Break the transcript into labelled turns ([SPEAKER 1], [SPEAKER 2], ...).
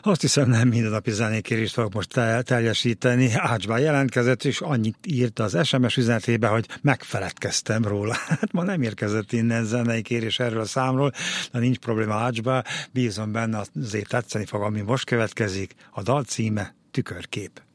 [SPEAKER 1] Azt hiszem, nem mindennapi zenékérést fogok most teljesíteni. Ácsbán jelentkezett, és annyit írt az SMS üzenetébe, hogy megfeledkeztem róla. Hát ma nem érkezett innen zenei kérés erről a számról, de nincs probléma Ácsbán. Bízom benne, azért tetszeni fog, ami most következik. A dal címe Tükörkép.